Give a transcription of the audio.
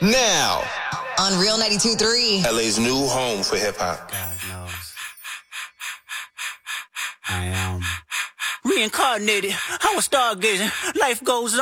Now, on Real 92.3. LA's new home for hip hop. God knows. I am reincarnated. I was stargazing. Life goes on.